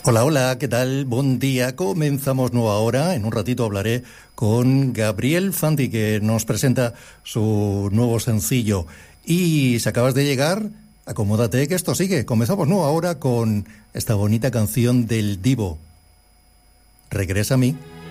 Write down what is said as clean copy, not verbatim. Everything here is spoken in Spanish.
Hola, hola, ¿qué tal? Buen día. Comenzamos nueva hora. En un ratito hablaré con Gabriel Fandi, que nos presenta su nuevo sencillo. Y si acabas de llegar, acomódate que esto sigue. Comenzamos nueva hora con esta bonita canción del Divo. Regresa a mí.